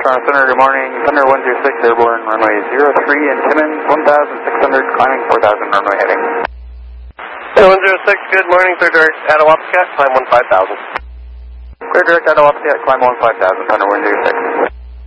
Center, good morning. Thunder 126, airborne, runway 03 in Timmins, 1,600, climbing 4,000, runway heading. 106, good morning, clear direct Attawapscat, climb 15,000. Clear direct Attawapscat, climb 15,000, Thunder 126.